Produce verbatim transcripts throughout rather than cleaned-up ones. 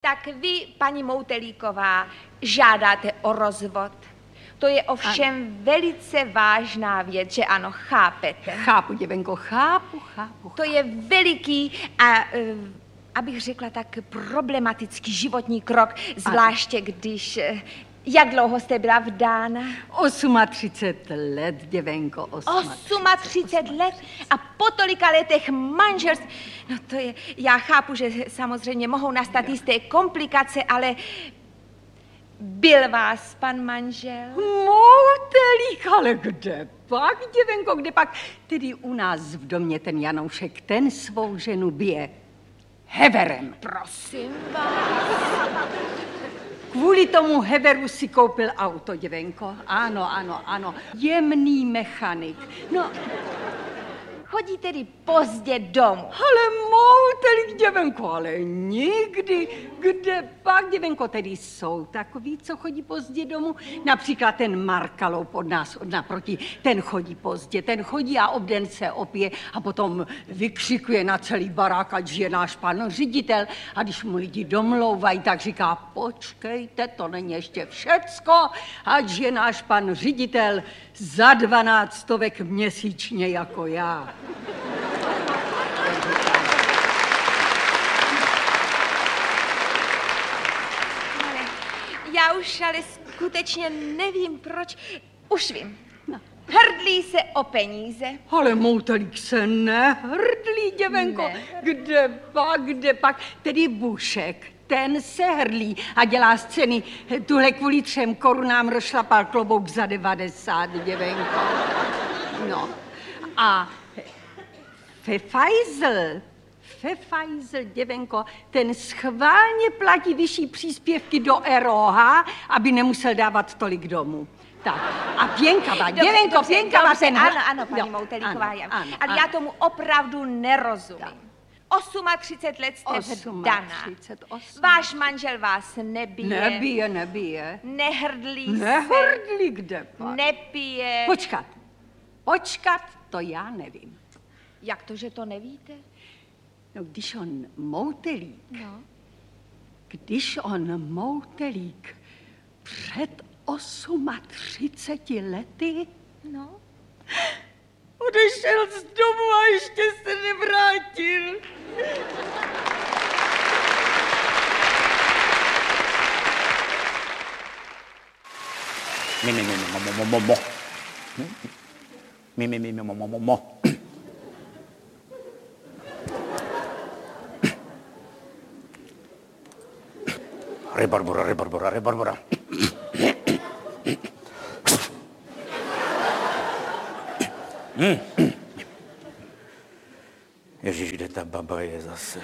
Tak vy, paní Moutelíková, žádáte o rozvod. To je ovšem ano. velice vážná věc, že ano, chápete? Chápu, děvenko, chápu, chápu. To je veliký a, abych řekla tak, problematický životní krok, zvláště ano. když... Jak dlouho jste byla vdána? třicet osm let, děvenko, třicet osm let a po tolika letech manželství. No to je, já chápu, že samozřejmě mohou nastat jisté komplikace, ale byl vás pan manžel? Moutelík, ale kde pak, děvenko, kde pak? Tedy u nás v domě ten Janoušek, ten svou ženu bije heverem. Prosím vás. Kvůli tomu heveru si koupil auto, děvenko. Ano, ano, ano. Jemný mechanik. No, chodí tedy pozdě domů. Ale Moutelík, děvenko, ale nikdy. Kde pak, děvenko, tedy jsou takový, co chodí pozdě domů? Například ten Markalou pod nás od naproti. Ten chodí pozdě, ten chodí a obden se opije a potom vykřikuje na celý barák, ať je náš pan ředitel. A když mu lidi domlouvají, tak říká, počkejte, to není ještě všecko, ať je náš pan ředitel za dvanáct stovek měsíčně jako já. Já už ale skutečně nevím, proč. Už vím. No. Hrdlí se o peníze. Ale Moutelík se nehrdlí, děvenko. Ne. Kde pak, kde pak? Tedy Bušek, ten se hrdlí a dělá scény. Tuhle kvůli třem korunám rozšlapal klobouk za devadesát, děvenko. No. A Pfeifeisel, Pfeifeisel, děvenko, ten schválně platí vyšší příspěvky do R O H, aby nemusel dávat tolik domů. Tak, a Pěnkava, děvenko, Pěnkava ten... Ano, ano, paní no, Moutelíková, ano, ano, ale ano. Já tomu opravdu nerozumím. třicet osm let jste vdaná. Váš manžel vás nebije. Nebije, nebije. Nehrdlí se. Nehrdlí, kde pak? Nepije. Počkat, počkat, to já nevím. Jak to, že to nevíte? No, když on Moutelík, no. když on Moutelík před třiceti osmi lety no. odešel z domu a ještě se nevrátil. Mi, mi, mi, mo, mo, mo, mo, mo. Mi, mi, mi, mo, mo, mo, mo. Rebarbora, rebarbora, rebarbora. Hmm. Ježíš, kde ta baba je zase?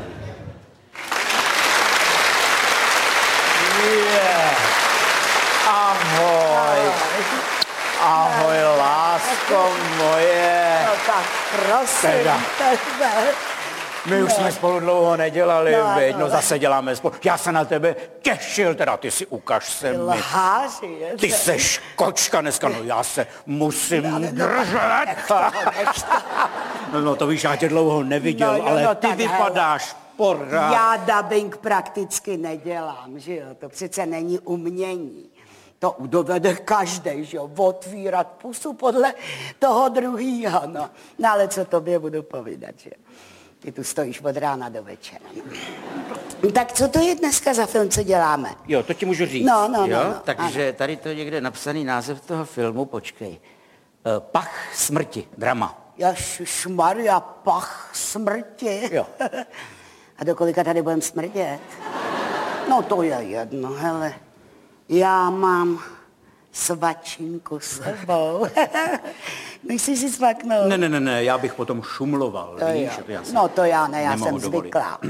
Yeah. Ahoj. Ahoj, lásko moje. No tak prosím tebe. My už no. jsme spolu dlouho nedělali, no, veď, no. no zase děláme spolu. Já se na tebe těšil, teda ty si ukaž se mi. Lháři, Ty seš kočka dneska, no já se musím no, držet. Nech to, nech to. No, no to víš, já tě dlouho neviděl, no, ale no, ty vypadáš pořád. Já dubbing prakticky nedělám, že jo, to přece není umění. To dovede každej, že jo, otvírat pusu podle toho druhýho, no. No ale co tobě budu povídat, že jo. Ty tu stojíš od rána do večera. Tak co to je dneska za film, co děláme? Jo, to ti můžu říct. No, no, jo? no, no. Takže ano. tady to někde napsaný název toho filmu, počkej. Uh, Pach smrti, drama. Ježišmarja, pach smrti. Jo. A do kolika tady budem smrdět? No to je jedno, hele. Já mám svačinku s sebou. Nechceš si svaknout? Ne, ne, ne, ne, já bych potom šumloval, to víš? Já no to já ne, já jsem dovolit. zvyklá.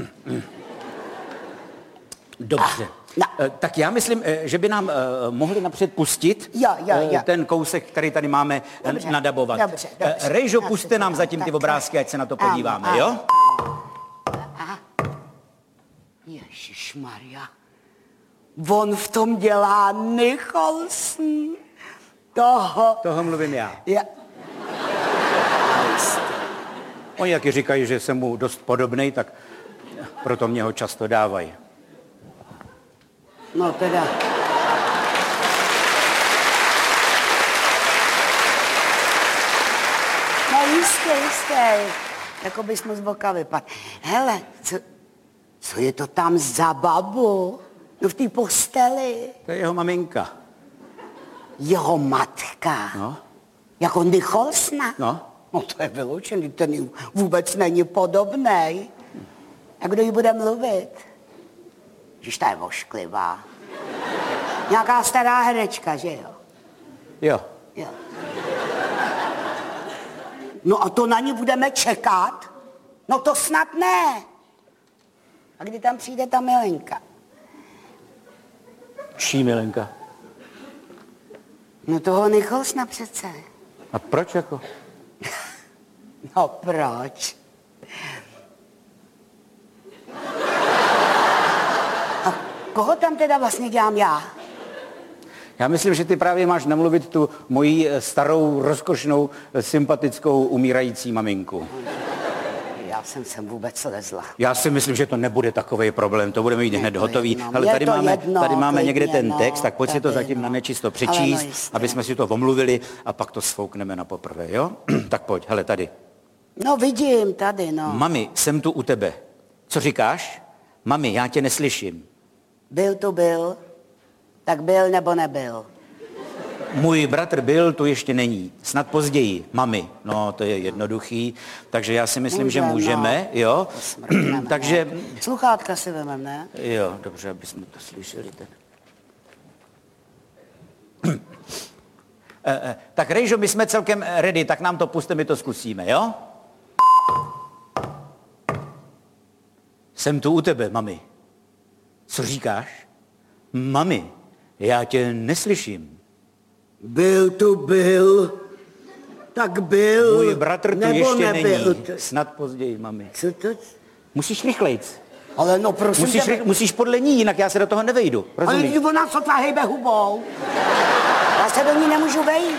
Dobře. No. Tak já myslím, že by nám mohli napřed pustit jo, jo, jo. ten kousek, který tady máme dobře, nadabovat. Dobře, dobře. Rejžo, puste nám zatím ty obrázky, ať se na to podíváme, ano, jo? Aha. Ježišmarja. On v tom dělá Nicholson. Toho. Toho mluvím já. Ja. Oni taky říkají, že jsem mu dost podobnej, tak proto mě ho často dávají. No teda. No jistě, jistě. Jako bys mu z boka vypadl. Hele, co, co je to tam za babu? No v té posteli. To je jeho maminka. Jeho matka. No. Jako Nicholsona. No. No to je vyloučený, ten jí vůbec není podobnej. A kdo jí bude mluvit? Žiž ta je vošklivá. Nějaká stará herečka, že jo? Jo. Jo. No a to na ní budeme čekat? No to snad ne. A kdy tam přijde ta milenka? Čí milenka? No toho Nicholsona přece. A proč jako? No proč? A koho tam teda vlastně dělám já? Já myslím, že ty právě máš namluvit tu moji starou, rozkošnou, sympatickou, umírající maminku. Já jsem sem vůbec lezla. Já si myslím, že to nebude takový problém, to budeme mít hned to hotový. jedno, Ale je tady to máme, jedno, tady máme někde klidně, ten no, text, tak pojď si to tady, zatím no. na nečisto Ale přečíst, no jistě. aby jsme si to omluvili a pak to sfoukneme na poprvé, jo? Tak pojď, hele, tady. No vidím tady, no. Mami, jsem tu u tebe. Co říkáš? Mami, já tě neslyším. Byl tu byl, tak byl nebo nebyl. Můj bratr byl, tu ještě není. Snad později. Mami, no to je jednoduchý, takže já si myslím, že můžeme, no. jo? To smrkneme, Takže, no. Sluchátka si vemem, ne? jo, dobře, aby jsme to slyšeli. Tak. Eh, eh, tak Rejžo, my jsme celkem ready, tak nám to puste, my to zkusíme, jo? Jsem tu u tebe, mami. Co říkáš? Mami, já tě neslyším. Byl tu byl, tak byl, Můj bratr tu nebo ještě nebyl. není. Snad později, mami. Co to? Musíš rychlejc. Ale no prosím Musíš, tebe. ry- musíš podle ní, jinak já se do toho nevejdu. Ale Rozumíš? když ona sotva hejbe hubou. Já se do ní nemůžu vejít.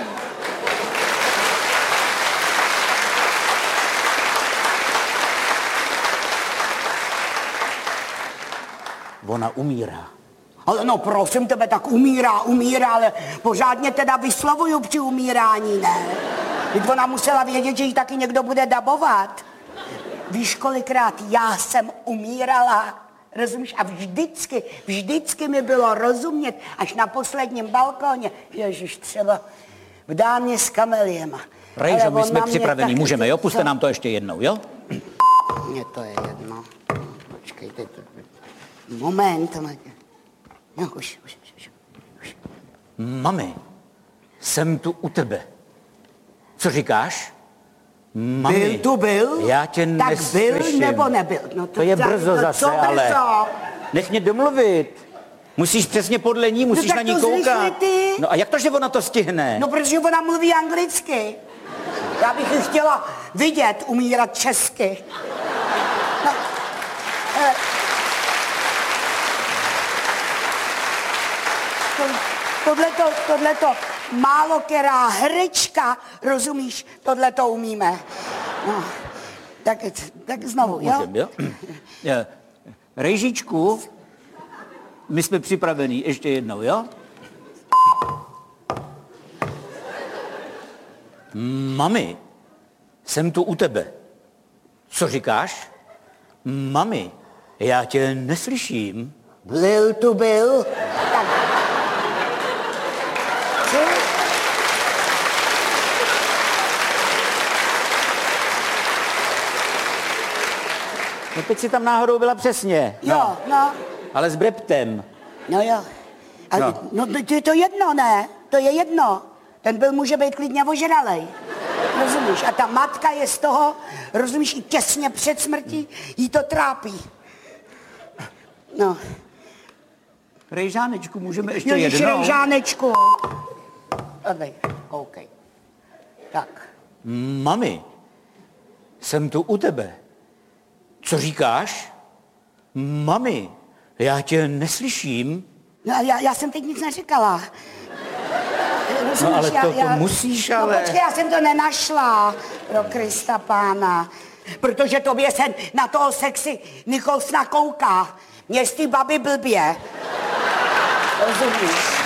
Ona umírá. Ale no prosím tebe, tak umírá, umírá, ale pořádně teda vyslovuju při umírání, ne? Teď ona musela vědět, že ji taky někdo bude dabovat. Víš, kolikrát já jsem umírala, rozumíš? A vždycky, vždycky mi bylo rozumět, až na posledním balkóně, ježiš, třeba v dámě s kameliema. Rejžo, Ale my on jsme na mě připraveni, taky můžeme, jo? Puste co? nám to ještě jednou, jo? Mně to je jedno. Počkejte, to... moment. No, už, už, už, už. Mami, jsem tu u tebe. Co říkáš? Mami, Byl tu byl? já tě tak neslyším. byl nebo nebyl? No To je tak- brzo no, zase, co brzo? ale nech mě domluvit. Musíš přesně podle ní, musíš tak na ní to zrychli koukat. ty. No a jak to, že ona to stihne? No, protože ona mluví anglicky. Já bych ji chtěla vidět umírat česky. No, eh, to, tohleto, tohleto málo která herečka, rozumíš, tohleto umíme. No, tak, tak znovu, jo? Můžem, jo? Je, Rejžičku, my jsme připraveni, ještě jednou, jo? Mami, jsem tu u tebe. Co říkáš? Mami, já tě neslyším. Byl tu byl. Tak. Co? No teď si tam náhodou byla přesně. Jo, no. Ale s breptem. No jo. A, no. No. no to je to jedno, ne? To je jedno. Ten byl může být klidně ožralej. Rozumíš? A ta matka je z toho, rozumíš, i těsně před smrtí jí to trápí. No. Rejžánečku, můžeme ještě Ježiš, jednou? Rejžánečku. Odej, koukej. Tak. Mami, jsem tu u tebe. Co říkáš? Mami, já tě neslyším. No a já, já jsem teď nic neříkala. Rozumíš, No, ale já, to- to já, musíš, no, ale- počkej, já jsem to nenašla, pro Krista pána. Protože tobě se na toho sexy Nicholsona kouká. Mě z té baby blbě. Rozumíš?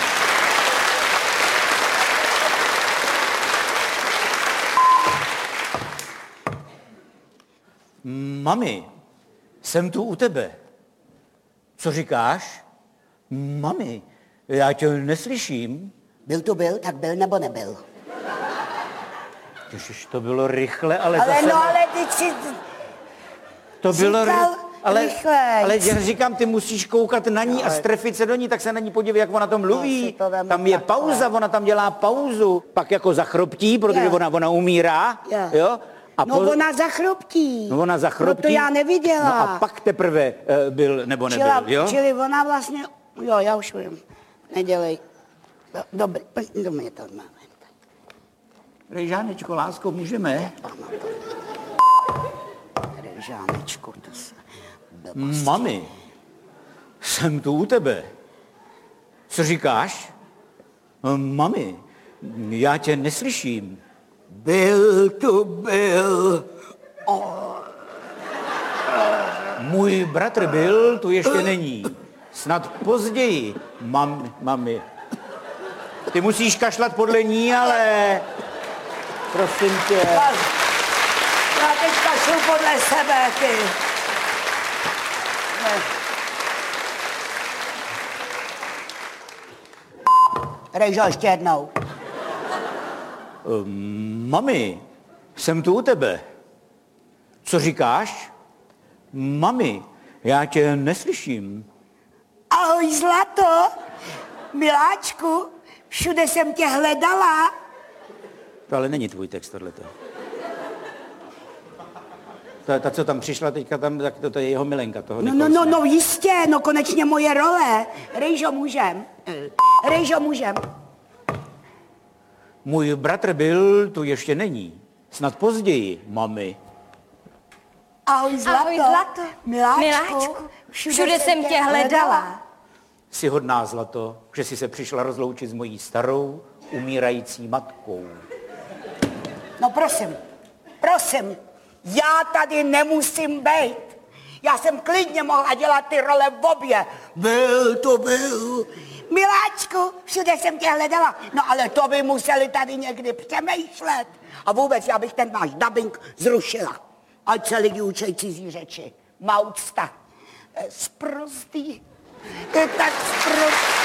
Mami, jsem tu u tebe. Co říkáš? Mami, já tě neslyším. Byl tu byl, tak byl nebo nebyl? Ježiš, to bylo rychle, ale, Ale zase... no, ale ty si... To bylo říkal ry... ale, rychlejc. ale já říkám, ty musíš koukat na ní a Ale- strefit se do ní, tak se na ní podívej, jak ona to mluví. Já si to vemu Tam je takhle. pauza, ona tam dělá pauzu. Pak jako zachroptí, protože Jo. ona, ona umírá. Jo. Jo? A No po- ona zachruptí. no ona zachroptí. No to já neviděla. No a pak teprve uh, byl nebo nebyl, Čila, jo? Čili ona vlastně... Jo, já už vím. Nedělej. Do, dobrý, pojď do mě to máme. Rejžánečko, lásko, můžeme? Rejžánečku, to se... Mami, jsem tu u tebe. Co říkáš? Mami, já tě neslyším. Byl tu byl. Můj bratr byl, tu ještě není. Snad později, mam, mami. Ty musíš kašlat podle ní, ale... Prosím tě. Já, já teďka šlu podle sebe, ty. Ne. Rejžo, ještě jednou. Mami, jsem tu u tebe. Co říkáš? Mami, já tě neslyším. Ahoj, zlato. Miláčku, všude jsem tě hledala. To ale není tvůj text, tohleto. Ta, ta, co tam přišla teďka, tam, tak to, to je jeho milenka, toho No, no, no, no, jistě, no konečně moje role. Rejžo, můžem. Rejžo, můžem. Můj bratr byl, tu ještě není. Snad později, mami. Ahoj, zlato. Ahoj, zlato. Miláčku, Miláčku, všude jsem tě hledala. Jsi hodná, zlato, že jsi se přišla rozloučit s mojí starou, umírající matkou. No prosím, prosím, já tady nemusím být. Já jsem klidně mohla dělat ty role v obě. Byl to byl. Miláčku, všude jsem tě hledala. No ale to by museli tady někdy přemýšlet. A vůbec já bych ten váš dubbing zrušila. Ať se lidi učej cizí řeči. Má úcta. Eh, Sprostý. Je tak sprostý.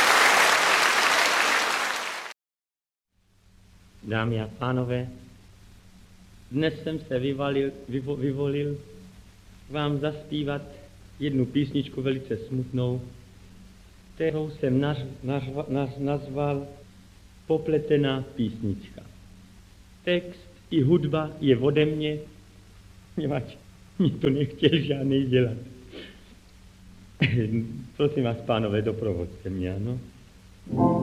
Dámy a pánové, dnes jsem se vyvalil, vyvo, vyvolil vám zaspívat jednu písničku velice smutnou, kterou jsem nař, nař, nař, nazval Popletená písnička. Text i hudba je ode mě, poněvadž mi to nechtěl žádnej dělat. Prosím vás, pánové, doprovoďte mě, ano?